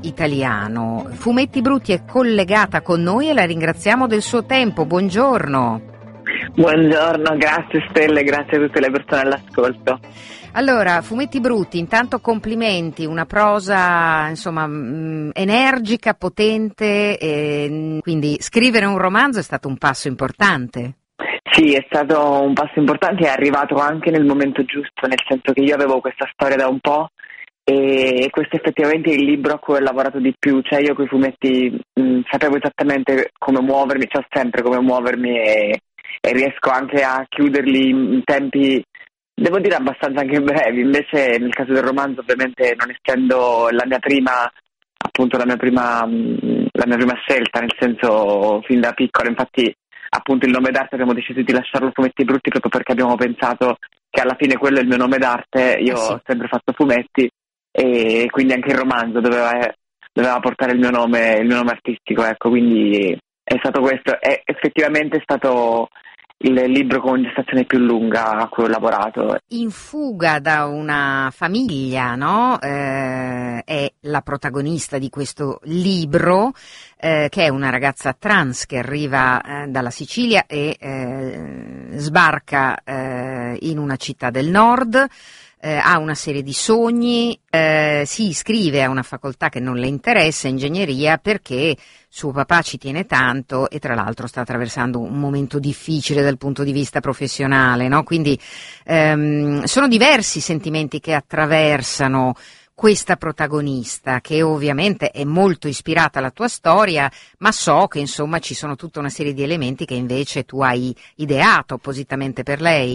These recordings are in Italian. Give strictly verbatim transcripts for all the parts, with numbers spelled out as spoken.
italiano. Fumetti Brutti è collegata con noi e la ringraziamo del suo tempo. Buongiorno. Buongiorno, grazie Stelle, grazie a tutte le persone all'ascolto. Allora, Fumetti Brutti, intanto complimenti, una prosa insomma mh, energica, potente, e, quindi scrivere un romanzo è stato un passo importante. Sì, è stato un passo importante e è arrivato anche nel momento giusto, nel senso che io avevo questa storia da un po' e questo effettivamente è il libro a cui ho lavorato di più, cioè io con i fumetti mh, sapevo esattamente come muovermi, so sempre come muovermi e, e riesco anche a chiuderli in tempi, devo dire, abbastanza anche brevi. Invece nel caso del romanzo, ovviamente, non essendo la mia prima, appunto la mia prima la mia prima scelta, nel senso fin da piccola, infatti appunto il nome d'arte abbiamo deciso di lasciarlo Fumetti Brutti proprio perché abbiamo pensato che alla fine quello è il mio nome d'arte, io eh sì. ho sempre fatto fumetti e quindi anche il romanzo doveva, doveva portare il mio nome, il mio nome artistico, ecco, quindi è stato questo, è effettivamente è stato il libro con gestazione più lunga a cui ho lavorato. In fuga da una famiglia, no? Eh, è la protagonista di questo libro, eh, che è una ragazza trans che arriva eh, dalla Sicilia e eh, sbarca eh, in una città del nord. Eh, ha una serie di sogni, eh, si iscrive a una facoltà che non le interessa, ingegneria, perché suo papà ci tiene tanto e tra l'altro sta attraversando un momento difficile dal punto di vista professionale, no? Quindi ehm, sono diversi i sentimenti che attraversano questa protagonista, che ovviamente è molto ispirata alla tua storia, ma so che insomma ci sono tutta una serie di elementi che invece tu hai ideato appositamente per lei.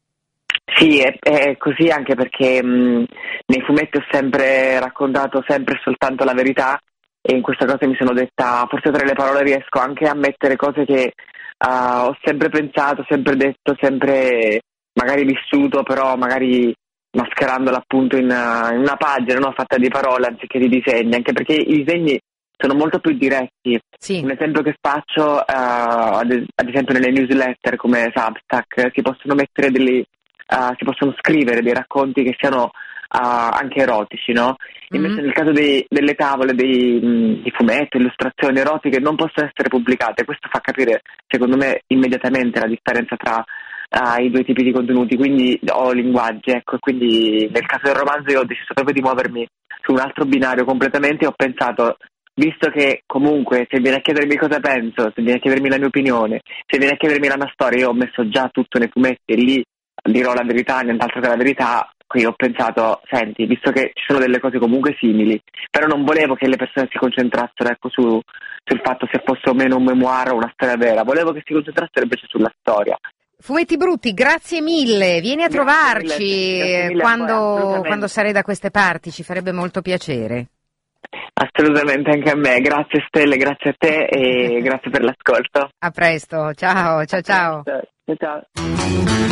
Sì, è, è così anche perché mh, nei fumetti ho sempre raccontato sempre e soltanto la verità e in questa cosa mi sono detta, forse tra le parole riesco anche a mettere cose che uh, ho sempre pensato, sempre detto, sempre magari vissuto, però magari mascherandola appunto in, uh, in una pagina, no, fatta di parole anziché di disegni, anche perché i disegni sono molto più diretti. Sì. Un esempio che faccio, uh, ad, ad esempio nelle newsletter come Substack, si possono mettere delle Uh, si possono scrivere dei racconti che siano uh, anche erotici, no? Invece mm-hmm. nel caso dei, delle tavole, dei, mh, di fumetti, illustrazioni erotiche non possono essere pubblicate. Questo fa capire, secondo me, immediatamente la differenza tra uh, i due tipi di contenuti, quindi o linguaggi, ecco. Quindi nel caso del romanzo io ho deciso proprio di muovermi su un altro binario completamente e ho pensato, visto che comunque se viene a chiedermi cosa penso, se viene a chiedermi la mia opinione, se viene a chiedermi la mia storia, io ho messo già tutto nei fumetti e lì dirò la verità, nient'altro che la verità. Qui ho pensato, senti, visto che ci sono delle cose comunque simili, però non volevo che le persone si concentrassero, ecco, su, sul fatto se fosse o meno un memoir o una storia vera, volevo che si concentrassero invece sulla storia. Fumetti Brutti, grazie mille, vieni a grazie trovarci mille, grazie mille quando, quando sarei da queste parti, ci farebbe molto piacere. Assolutamente, anche a me, grazie Stelle, grazie a te e grazie per l'ascolto. A presto, ciao, ciao, ciao. Ciao, ciao.